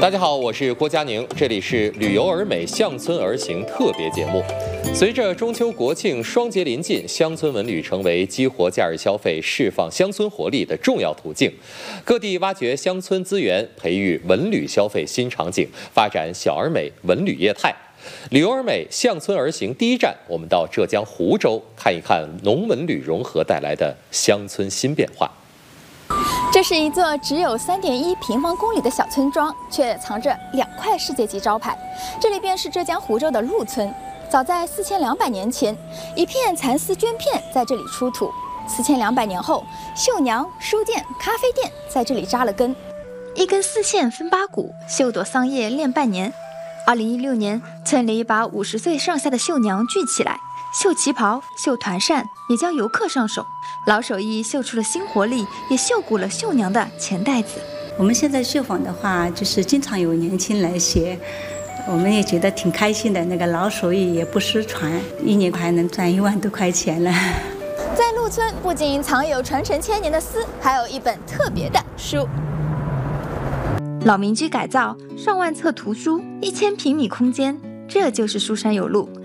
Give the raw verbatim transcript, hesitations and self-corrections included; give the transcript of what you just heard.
大家好，我是郭佳宁，这里是旅游而美乡村而行特别节目。随着中秋国庆双节临近，乡村文旅成为激活假日消费、释放乡村活力的重要途径。各地挖掘乡村资源，培育文旅消费新场景，发展小而美文旅业态。旅游而美，乡村而行第一站，我们到浙江湖州看一看农文旅融合带来的乡村新变化。 这是一座只有 三点一平方公里的小村庄，却藏着两块世界级招牌。这里便是浙江湖州的鹿村。早在四千两百年前，一片蚕丝绢片在这里出土。四千两百年后，绣娘、书店、咖啡店在这里扎了根。一根丝线分八股，绣朵桑叶练半年。二零一六年，村里把五十岁上下的绣娘聚起来，绣旗袍、绣团扇，也教游客上手。老手艺绣出了新活力，也绣鼓了绣娘的钱袋子。 我们现在绣坊的话，就是经常有年轻人来学，我们也觉得挺开心的。那个老手艺也不失传，一年还能赚一万多块钱了。 在鹿村，不仅藏有传承千年的丝，还有一本特别的书。老民居改造，上万册图书，一千平米空间，这就是书山有路。